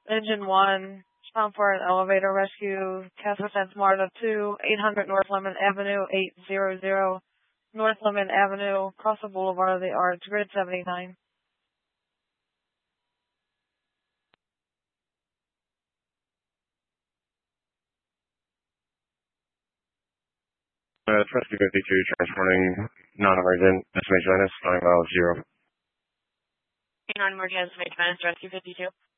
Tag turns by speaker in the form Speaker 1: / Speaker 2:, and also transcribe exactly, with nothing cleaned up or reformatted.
Speaker 1: Engine one, bound for an elevator rescue, Castle Sense Marta two, eight hundred North Lemon Avenue, eight hundred North Lemon Avenue, across the Boulevard of the Arts, grid seventy-nine.
Speaker 2: Uh, it's Rescue fifty-two, transporting non-emergent, estimation minus, flying miles zero.
Speaker 1: Non-emergent, estimation minus, Rescue fifty-two.